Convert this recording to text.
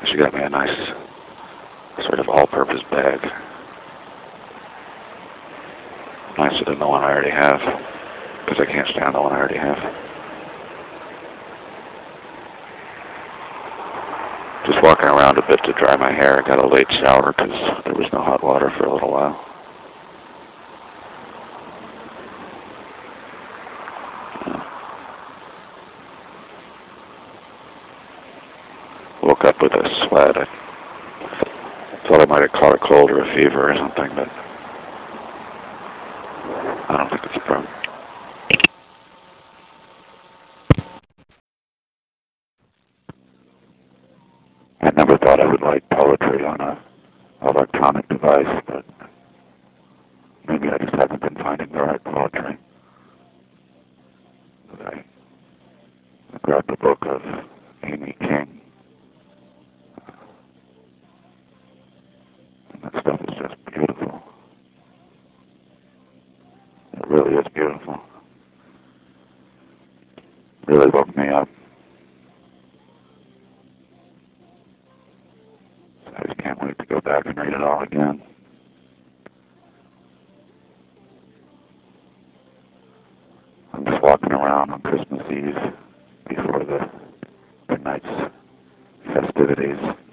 She got me a nice sort of all-purpose bag. Nicer than the one I already have, because I can't stand the one I already have. Just walking around a bit to dry my hair. I got a late shower because there was no hot water for a little while. Woke up with a sweat. I thought I might have caught a cold or a fever or something, but I don't think it's a problem. I never thought I would like poetry on a electronic device, but maybe I just haven't been finding the right poetry. But I grabbed a book of Amy King, and that stuff is just beautiful. It really is beautiful. Really woke me up. So I just can't wait to go back and read it all again. I'm just walking around on Christmas Eve before the night's festivities.